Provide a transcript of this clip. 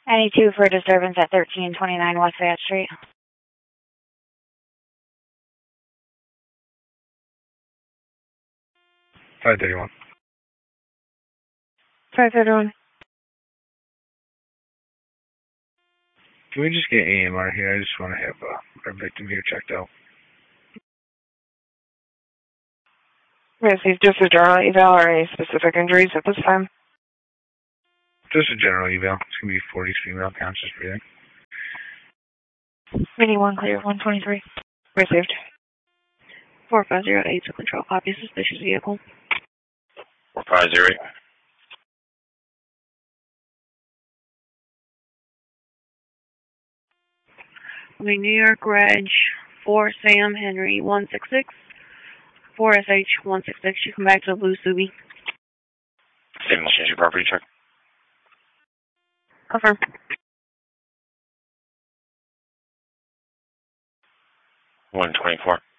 Any two for disturbance at 1329 West Fayette Street. 531. 531. Can we just get AMR here? I just want to have our victim here checked out. Received just a general eval or any specific injuries at this time? Just a general eval. It's going to be 40 female, conscious breathing. Meeting 1 clear, 123. Received. 4508 to control copy, suspicious vehicle. 4508. New York Reg 4 Sam Henry 166. 4SH 166. You come back to the Blue Subi. Same change your property check. Confirm. 124.